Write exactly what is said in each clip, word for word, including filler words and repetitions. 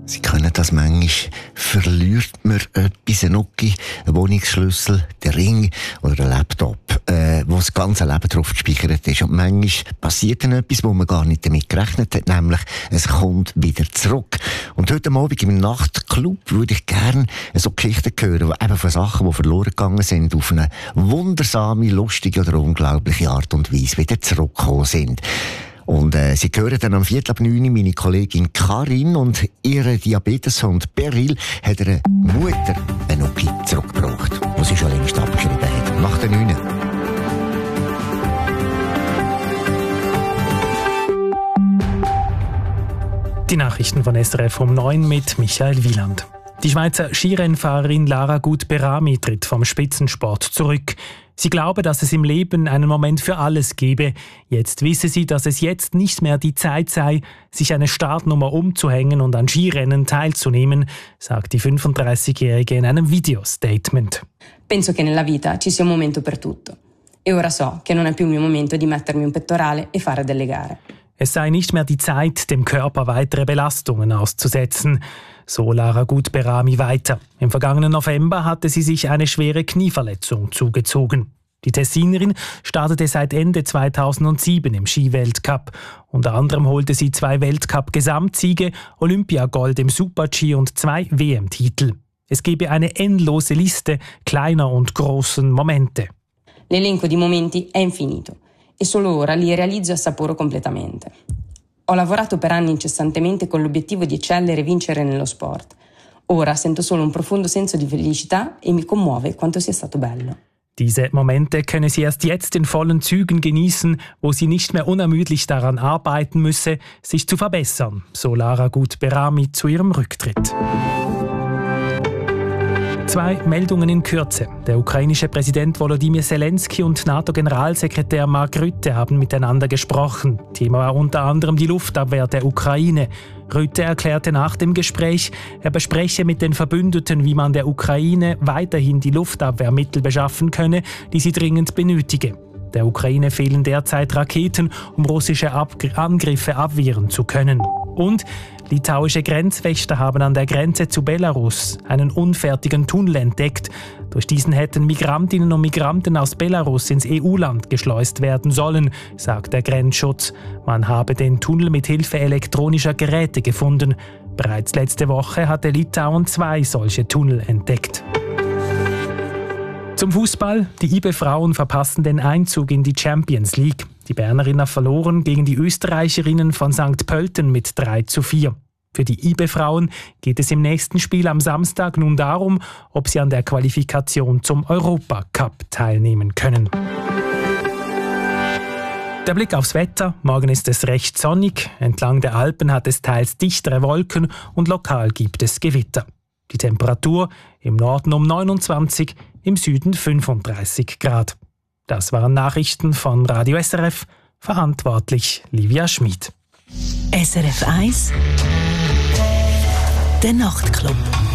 Sie können das manchmal, verliert man etwas, ein Nuki, einen Wohnungsschlüssel, den Ring oder einen Laptop, äh, wo das ganze Leben drauf gespeichert ist. Und manchmal passiert dann etwas, wo man gar nicht damit gerechnet hat, nämlich es kommt wieder zurück. Und heute Abend im Nachtclub würde ich gerne so Geschichten hören, eben von Sachen, die verloren gegangen sind, auf eine wundersame, lustige oder unglaubliche Art und Weise wieder zurückgekommen sind. Und äh, Sie hören dann am Viertel ab neun meine Kollegin Karin und ihre Diabeteshund Beryl hat ihre Mutter einen Nuki zurückgebracht, die sie schon längst abgeschrieben hat. Nach der neun. Die Nachrichten von S R F um neun mit Michael Wieland. Die Schweizer Skirennfahrerin Lara Gut-Berami tritt vom Spitzensport zurück. Sie glaube, dass es im Leben einen Moment für alles gebe. Jetzt wisse sie, dass es jetzt nicht mehr die Zeit sei, sich eine Startnummer umzuhängen und an Skirennen teilzunehmen, sagt die fünfunddreißigjährige in einem Videostatement. Penso che nella vita ci sia un momento per tutto. E ora so che non è più il mio momento di mettermi un pettorale e fare delle gare. Es sei nicht mehr die Zeit, dem Körper weitere Belastungen auszusetzen. So Lara Gut-Berami weiter. Im vergangenen November hatte sie sich eine schwere Knieverletzung zugezogen. Die Tessinerin startete seit Ende zweitausendsieben im Skiweltcup. Unter anderem holte sie zwei Weltcup-Gesamtsiege, Olympiagold im Super-G und zwei W M-Titel. Es gebe eine endlose Liste kleiner und großen Momente. L'elenco di momenti è infinito e solo ora li realizzo e assaporo completamente. Ho lavorato per anni incessantemente con l'obiettivo di eccellere e vincere nello sport. Ora sento solo un profondo senso di felicità e mi commuove quanto sia stato bello. Diese Momente könne sie erst jetzt in vollen Zügen genießen, wo sie nicht mehr unermüdlich daran arbeiten müsse, sich zu verbessern, so Lara Gut-Berami zu ihrem Rücktritt. Zwei Meldungen in Kürze. Der ukrainische Präsident Volodymyr Zelensky und NATO-Generalsekretär Mark Rutte haben miteinander gesprochen. Thema war unter anderem die Luftabwehr der Ukraine. Rutte erklärte nach dem Gespräch, er bespreche mit den Verbündeten, wie man der Ukraine weiterhin die Luftabwehrmittel beschaffen könne, die sie dringend benötige. Der Ukraine fehlen derzeit Raketen, um russische Ab- Angriffe abwehren zu können. Und litauische Grenzwächter haben an der Grenze zu Belarus einen unfertigen Tunnel entdeckt. Durch diesen hätten Migrantinnen und Migranten aus Belarus ins E U-Land geschleust werden sollen, sagt der Grenzschutz. Man habe den Tunnel mit Hilfe elektronischer Geräte gefunden. Bereits letzte Woche hatte Litauen zwei solche Tunnel entdeckt. Zum Fußball. Die I B E-Frauen verpassen den Einzug in die Champions League. Die Bernerinnen verloren gegen die Österreicherinnen von Sankt Pölten mit drei zu vier. Für die I B E-Frauen geht es im nächsten Spiel am Samstag nun darum, ob sie an der Qualifikation zum Europacup teilnehmen können. Der Blick aufs Wetter. Morgen ist es recht sonnig. Entlang der Alpen hat es teils dichtere Wolken und lokal gibt es Gewitter. Die Temperatur im Norden um neunundzwanzig, im Süden fünfunddreißig Grad. Das waren Nachrichten von Radio S R F, verantwortlich Livia Schmid. S R F eins, der Nachtclub.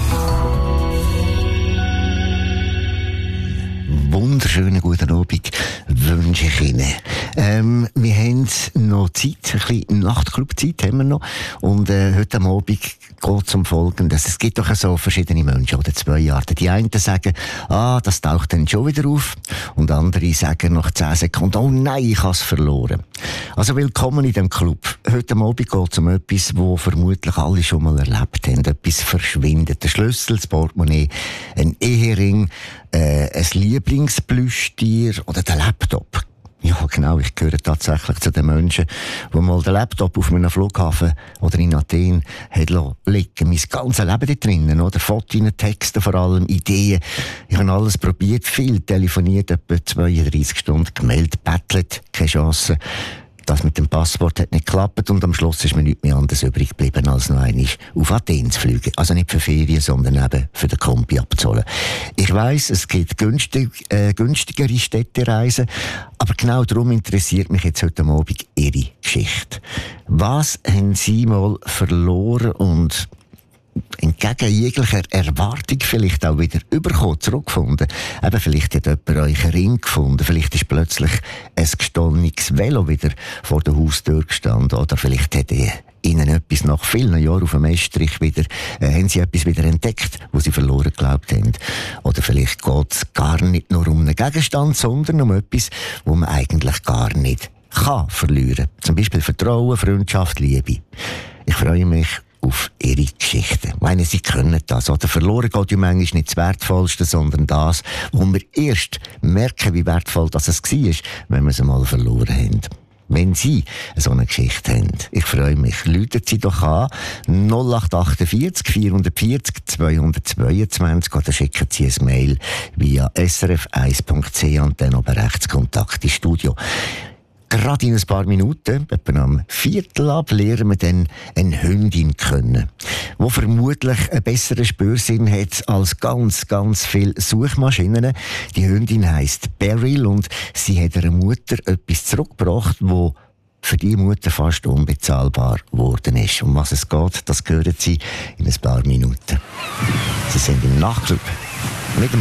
Wunderschönen guten Abend wünsche ich Ihnen. Ähm, wir haben noch Zeit, ein bisschen Nachtclub-Zeit haben wir noch. Und äh, heute Abend geht es um Folgendes. Es gibt doch so verschiedene Menschen, oder zwei Arten. Die einen sagen, ah, das taucht dann schon wieder auf. Und andere sagen nach zehn Sekunden, oh nein, ich habe es verloren. Also willkommen in dem Club. Heute Abend geht es um etwas, das vermutlich alle schon mal erlebt haben. Etwas verschwindet. Der Schlüssel, das Portemonnaie, ein Ehering, äh, ein Lieblingsplüschtier oder der Laptop. Ja, genau, ich gehöre tatsächlich zu den Menschen, die mal den Laptop auf einem Flughafen oder in Athen haben liegen. Mein ganzes Leben da drinnen, oder? Fotos, Texte vor allem, Ideen. Ich habe alles probiert, viel telefoniert, etwa zweiunddreissig Stunden gemeldet, bettelt, keine Chance. Das mit dem Passwort hat nicht geklappt und am Schluss ist mir nichts mehr anderes übrig geblieben, als noch einmal auf Athen zu fliegen. Also nicht für Ferien, sondern eben für den Kombi abzuholen. Ich weiss, es gibt günstig, äh, günstigere Städtereisen, aber genau darum interessiert mich jetzt heute Abend Ihre Geschichte. Was haben Sie mal verloren und entgegen jeglicher Erwartung vielleicht auch wieder überkommen, zurückgefunden. Eben, vielleicht hat jemand euch einen Ring gefunden, vielleicht ist plötzlich ein gestohlenes Velo wieder vor der Haustür gestanden, oder vielleicht hat ihnen etwas nach vielen Jahren auf dem Estrich wieder, äh, haben sie etwas wieder entdeckt, wo sie verloren geglaubt haben. Oder vielleicht geht es gar nicht nur um einen Gegenstand, sondern um etwas, wo man eigentlich gar nicht kann verlieren. Zum Beispiel Vertrauen, Freundschaft, Liebe. Ich freue mich auf ihre Geschichten. Ich meine, sie können das. Oder verloren geht ja manchmal nicht das Wertvollste, sondern das, wo wir erst merken, wie wertvoll das es war, wenn wir es einmal verloren haben. Wenn Sie so eine Geschichte haben, ich freue mich, rufen Sie doch an null acht achtundvierzig vierhundertvierzig zweihundertzweiundzwanzig oder schicken Sie ein Mail via s r f eins punkt c h und dann oben rechts Kontakt ins Studio. Gerade in ein paar Minuten, etwa am Viertel ab, lernen wir dann eine Hündin kennen, die vermutlich einen besseren Spürsinn hat als ganz, ganz viele Suchmaschinen. Die Hündin heisst Beryl und sie hat ihrer Mutter etwas zurückgebracht, wo für die Mutter fast unbezahlbar geworden ist. Um was es geht, das hören Sie in ein paar Minuten. Sie sind im Nachtclub mit dem